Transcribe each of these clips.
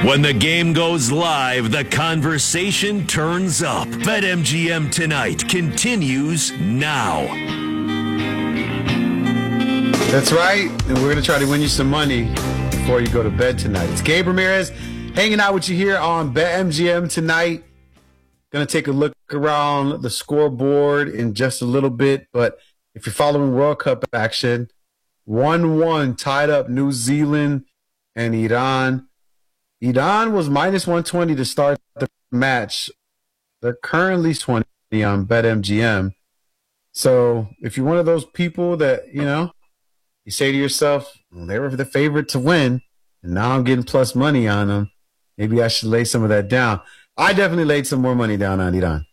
When the game goes live, the conversation turns up. BetMGM Tonight continues now. That's right, and we're going to try to win you some money before you go to bed tonight. It's Gabe Ramirez hanging out with you here on BetMGM Tonight. Going to take a look around the scoreboard in just a little bit, but if you're following World Cup action, 1-1 tied up New Zealand and Iran. Iran was minus 120 to start the match. They're currently 20 on BetMGM. So if you're one of those people that, you say to yourself, well, they were the favorite to win, and now I'm getting plus money on them. Maybe I should lay some of that down. I definitely laid some more money down on Iran.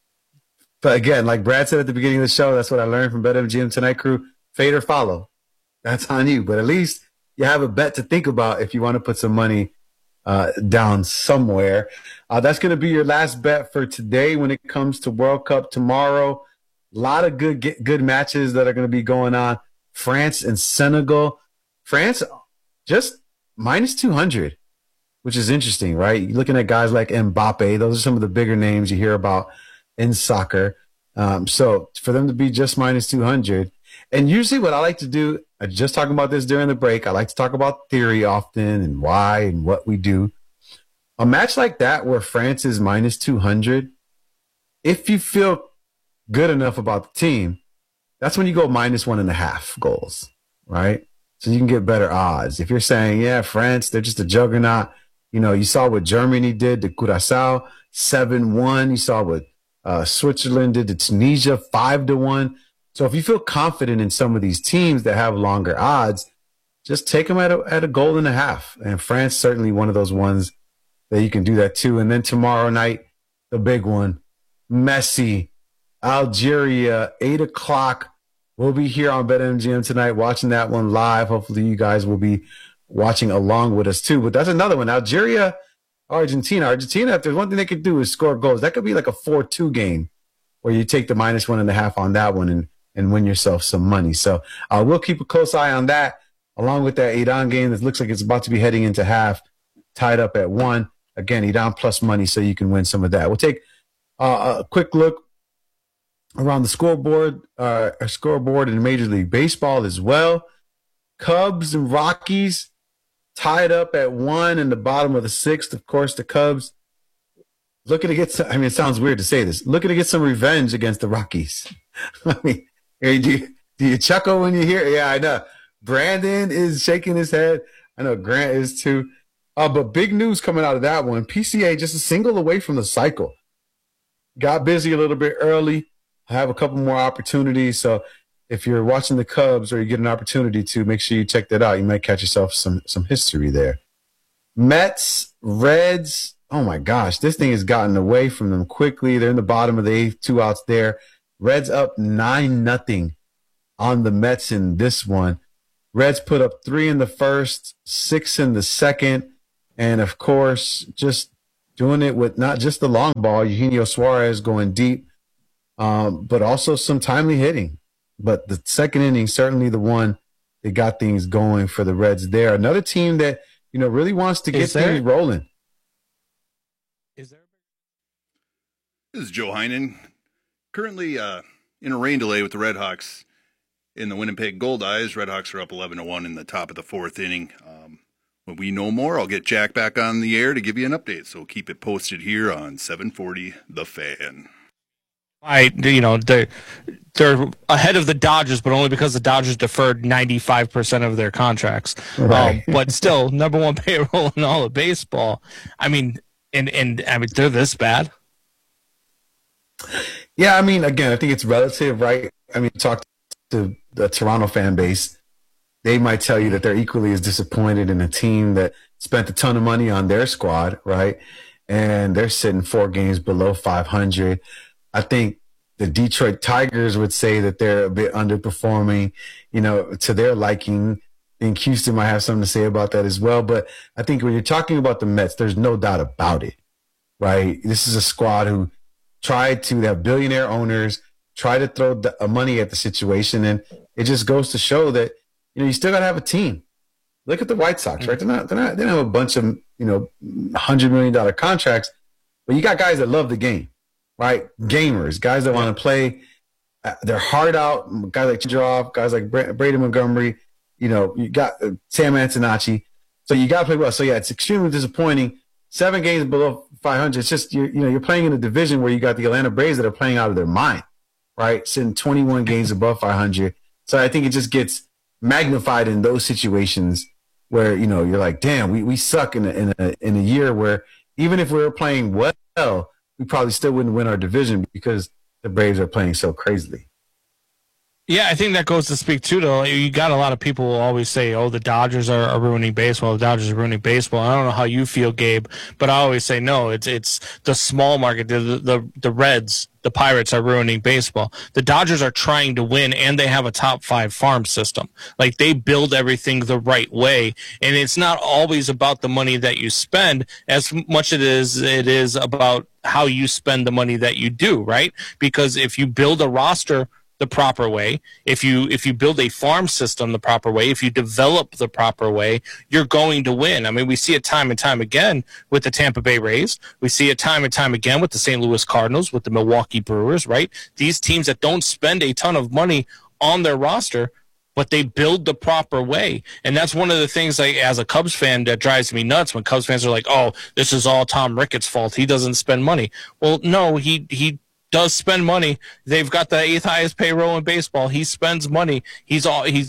But again, like Brad said at the beginning of the show, that's what I learned from BetMGM Tonight crew. Fade or follow. That's on you. But at least you have a bet to think about if you want to put some money down somewhere. That's going to be your last bet for today when it comes to World Cup tomorrow. A lot of good matches that are going to be going on. France and Senegal. France just minus 200, which is interesting, right? You're looking at guys like Mbappe. Those are some of the bigger names you hear about in soccer. So for them to be just minus 200, and usually what I like to do, I was just talking about this during the break, I like to talk about theory often and why and what we do. A match like that where France is minus 200, if you feel good enough about the team, that's when you go minus 1.5 goals, right? So you can get better odds. If you're saying, yeah, France, they're just a juggernaut. You saw what Germany did to Curaçao, 7-1. You saw what Switzerland did to Tunisia, 5-1. So if you feel confident in some of these teams that have longer odds, just take them at a goal and a half. And France certainly one of those ones that you can do that too. And then tomorrow night, the big one, Messi, Algeria, 8 o'clock. We'll be here on BetMGM Tonight watching that one live. Hopefully you guys will be watching along with us too. But that's another one. Algeria, Argentina. Argentina, if there's one thing they could do is score goals. That could be like a 4-2 game where you take the minus 1.5 on that one and win yourself some money. So we'll keep a close eye on that, along with that Iran game that looks like it's about to be heading into half, tied up at 1. Again, Iran plus money so you can win some of that. We'll take a quick look around the scoreboard in Major League Baseball as well. Cubs and Rockies tied up at 1 in the bottom of the 6th. Of course, the Cubs looking to get some, it sounds weird to say this, looking to get some revenge against the Rockies. Do you chuckle when you hear it? Yeah, I know. Brandon is shaking his head. I know Grant is too. But big news coming out of that one. PCA just a single away from the cycle. Got busy a little bit early. I have a couple more opportunities. So if you're watching the Cubs or you get an opportunity to, make sure you check that out. You might catch yourself some history there. Mets, Reds. Oh, my gosh. This thing has gotten away from them quickly. They're in the bottom of the 8th, 2 outs there. Reds up 9-0 on the Mets in this one. Reds put up 3 in the first, 6 in the second. And, of course, just doing it with not just the long ball, Eugenio Suarez going deep, but also some timely hitting. But the second inning, certainly the one that got things going for the Reds there. Another team that, really wants to get things rolling. This is Joe Heinen. Currently in a rain delay with the Red Hawks in the Winnipeg Goldeyes. Red Hawks are up 11-1 in the top of the 4th inning. When we know more, I'll get Jack back on the air to give you an update. So keep it posted here on 740 The Fan. They're ahead of the Dodgers, but only because the Dodgers deferred 95% of their contracts. Right. But still, number 1 payroll in all of baseball. And they're this bad. Yeah, again, I think it's relative, right? Talk to the Toronto fan base. They might tell you that they're equally as disappointed in a team that spent a ton of money on their squad, right? And they're sitting 4 games below 500. I think the Detroit Tigers would say that they're a bit underperforming, to their liking. I think Houston might have something to say about that as well. But I think when you're talking about the Mets, there's no doubt about it, right? This is a squad who tried to have billionaire owners, try to throw money at the situation. And it just goes to show that, you still got to have a team. Look at the White Sox, right? They don't have a bunch of, $100 million contracts, but you got guys that love the game, right? Gamers, guys that want to play their heart out, guys like Chidroff, guys like Brady Montgomery, you got Sam Antonacci. So you got to play well. So, yeah, it's extremely disappointing. 7 games below 500. It's just, you're playing in a division where you got the Atlanta Braves that are playing out of their mind, right? Sitting 21 games above 500. So I think it just gets magnified in those situations where, you're like, damn, we suck in a year where even if we were playing well, we probably still wouldn't win our division because the Braves are playing so crazily. Yeah, I think that goes to speak too, though. You got a lot of people who always say, oh, the Dodgers are ruining baseball. The Dodgers are ruining baseball. I don't know how you feel, Gabe, but I always say, no, it's the small market, the Reds, the Pirates are ruining baseball. The Dodgers are trying to win, and they have a top 5 farm system. Like, they build everything the right way, and it's not always about the money that you spend as much as it is about how you spend the money that you do, right? Because if you build a roster the proper way, if you build a farm system the proper way, if you develop the proper way, you're going to win. I mean, we see it time and time again with the Tampa Bay Rays. We see it time and time again with the St. Louis Cardinals, with the Milwaukee Brewers, right? These teams that don't spend a ton of money on their roster, but they build the proper way. And that's one of the things, like, as a Cubs fan, that drives me nuts when Cubs fans are like, oh, this is all Tom Ricketts' fault. He doesn't spend money. Well, no, he does spend money. They've got the 8th highest payroll in baseball. He spends money. He's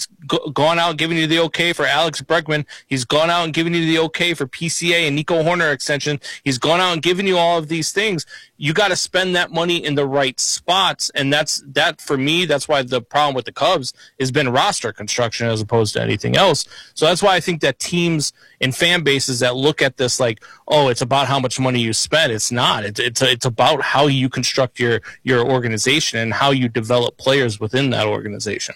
gone out and given you the okay for Alex Bregman. He's gone out and given you the okay for PCA and Nico Horner extension. He's gone out and given you all of these things. You got to spend that money in the right spots, and that for me. That's why the problem with the Cubs has been roster construction as opposed to anything else. So that's why I think that teams and fan bases that look at this like, oh, it's about how much money you spend. It's not. It's about how you construct your organization and how you develop players within that organization.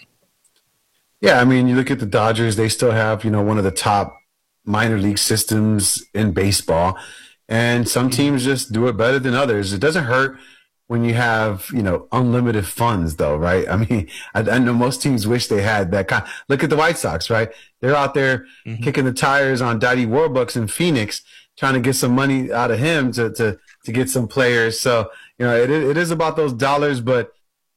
Yeah, I mean, you look at the Dodgers, they still have, one of the top minor league systems in baseball, and some teams just do it better than others. It doesn't hurt when you have, unlimited funds, though, right? I mean, I know most teams wish they had that kind. Look at the White Sox, right? They're out there kicking the tires on Dottie Warbucks in Phoenix, trying to get some money out of him to get some players. So, it is about those dollars, but,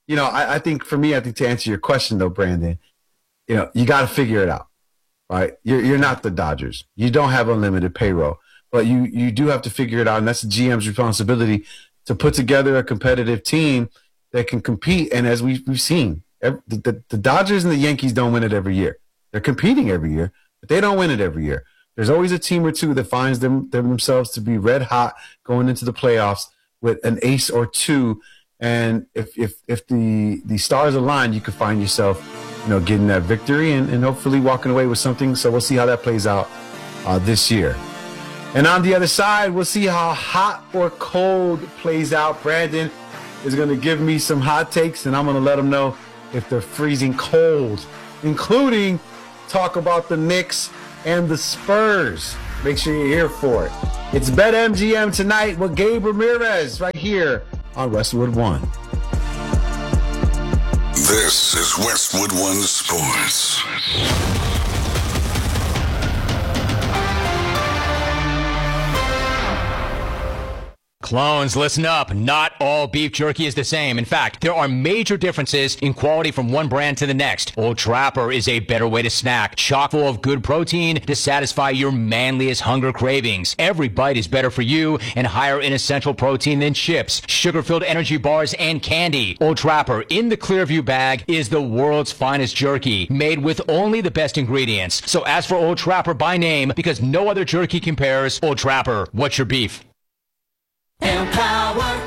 I think for me, to answer your question though, Brandon, you got to figure it out, right? You're not the Dodgers. You don't have unlimited payroll, but you do have to figure it out. And that's the GM's responsibility to put together a competitive team that can compete. And as we've seen, the Dodgers and the Yankees don't win it every year. They're competing every year, but they don't win it every year. There's always a team or two that finds themselves to be red hot going into the playoffs with an ace or two. And if the stars align, you can find yourself, getting that victory and hopefully walking away with something. So we'll see how that plays out this year. And on the other side, we'll see how hot or cold plays out. Brandon is going to give me some hot takes, and I'm going to let him know if they're freezing cold, including talk about the Knicks and the Spurs. Make sure you're here for it. It's BetMGM tonight with Gabe Ramirez right here on Westwood One. This is Westwood One Sports. Clones, listen up. Not all beef jerky is the same. In fact, there are major differences in quality from one brand to the next. Old Trapper is a better way to snack, chock full of good protein to satisfy your manliest hunger cravings. Every bite is better for you and higher in essential protein than chips, sugar-filled energy bars, and candy. Old Trapper in the Clearview bag is the world's finest jerky, made with only the best ingredients. So ask for Old Trapper by name because no other jerky compares. Old Trapper, what's your beef? Empower.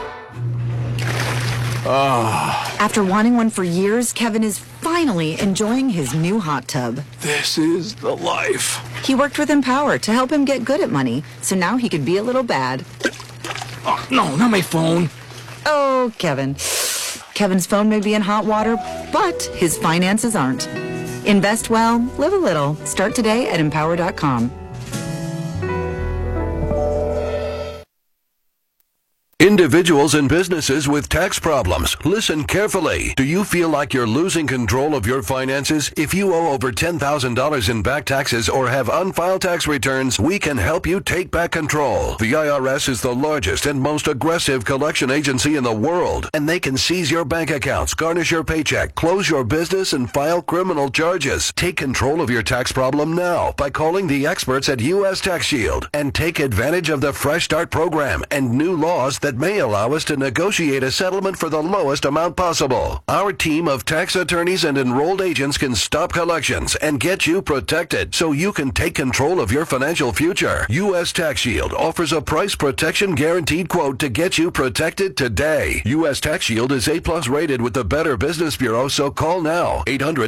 After wanting one for years, Kevin is finally enjoying his new hot tub. This is the life. He worked with Empower to help him get good at money, so now he can be a little bad. Oh, no, not my phone. Oh, Kevin. Kevin's phone may be in hot water, but his finances aren't. Invest well, live a little. Start today at Empower.com. Individuals and businesses with tax problems, listen carefully. Do you feel like you're losing control of your finances? If you owe over $10,000 in back taxes or have unfiled tax returns, we can help you take back control. The IRS is the largest and most aggressive collection agency in the world, and they can seize your bank accounts, garnish your paycheck, close your business, and file criminal charges. Take control of your tax problem now by calling the experts at U.S. Tax Shield and take advantage of the Fresh Start program and new laws that may allow us to negotiate a settlement for the lowest amount possible. Our team of tax attorneys and enrolled agents can stop collections and get you protected so you can take control of your financial future. U.S. Tax Shield offers a price protection guaranteed quote to get you protected today. U.S. Tax Shield is A+ rated with the Better Business Bureau, so call now.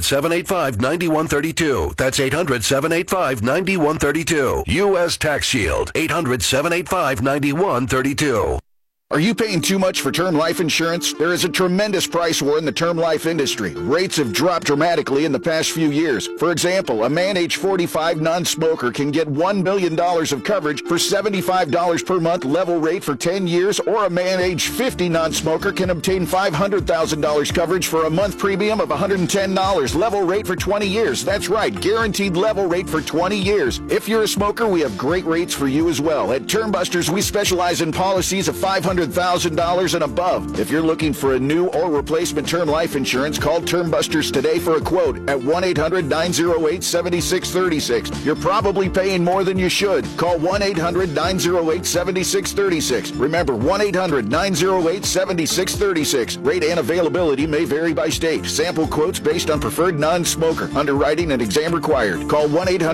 800-785-9132. That's 800-785-9132. U.S. Tax Shield. 800-785-9132. Are you paying too much for term life insurance? There is a tremendous price war in the term life industry. Rates have dropped dramatically in the past few years. For example, a man age 45 non-smoker can get $1 million of coverage for $75 per month level rate for 10 years, or a man age 50 non-smoker can obtain $500,000 coverage for a month premium of $110 level rate for 20 years. That's right, guaranteed level rate for 20 years. If you're a smoker, we have great rates for you as well. At Term Busters, we specialize in policies of $500,000 and above. If you're looking for a new or replacement term life insurance, call Term Busters today for a quote at 1-800-908-7636. You're probably paying more than you should. Call 1-800-908-7636. Remember, 1-800-908-7636. Rate and availability may vary by state. Sample quotes based on preferred non-smoker. Underwriting and exam required. Call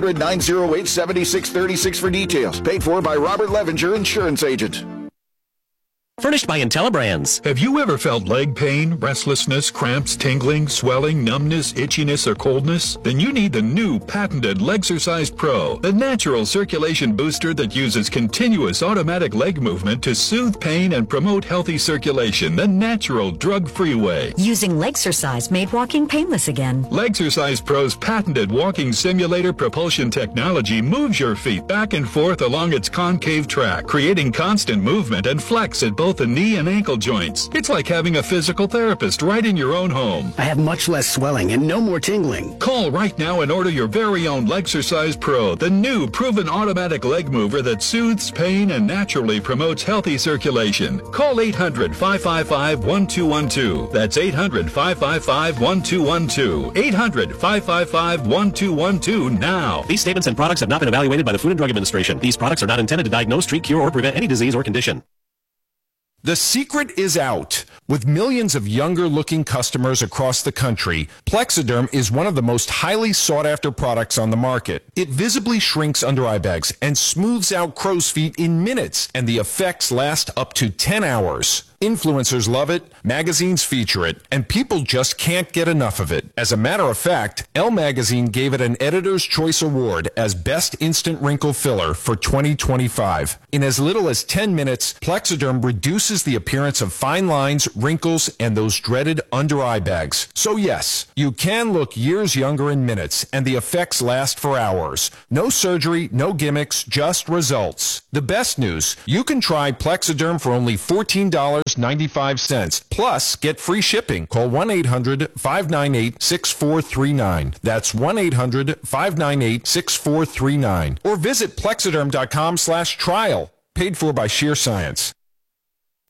1-800-908-7636 for details. Paid for by Robert Levenger, Insurance Agent. Furnished by IntelliBrands. Have you ever felt leg pain, restlessness, cramps, tingling, swelling, numbness, itchiness, or coldness? Then you need the new patented Legsercise Pro, the natural circulation booster that uses continuous automatic leg movement to soothe pain and promote healthy circulation the natural, drug-free way. Using Legsercise made walking painless again. Legsercise Pro's patented walking simulator propulsion technology moves your feet back and forth along its concave track, creating constant movement and flex at both the knee and ankle joints. It's like having a physical therapist right in your own home. I have much less swelling and no more tingling. Call right now and order your very own Legsercise Pro, the new proven automatic leg mover that soothes pain and naturally promotes healthy circulation. Call 800-555-1212. That's 800-555-1212. 800-555-1212 now. These statements and products have not been evaluated by the Food and Drug Administration. These products are not intended to diagnose, treat, cure, or prevent any disease or condition. The secret is out. With millions of younger-looking customers across the country, Plexiderm is one of the most highly sought-after products on the market. It visibly shrinks under-eye bags and smooths out crow's feet in minutes, and the effects last up to 10 hours. Influencers love it, magazines feature it, and people just can't get enough of it. As a matter of fact, Elle Magazine gave it an Editor's Choice Award as Best Instant Wrinkle Filler for 2025. In as little as 10 minutes, Plexiderm reduces the appearance of fine lines, wrinkles, and those dreaded under-eye bags. So yes, you can look years younger in minutes, and the effects last for hours. No surgery, no gimmicks, just results. The best news, you can try Plexiderm for only $14.95. Plus, get free shipping. Call 1-800-598-6439. That's 1-800-598-6439. Or visit Plexiderm.com/trial. Paid for by Sheer Science.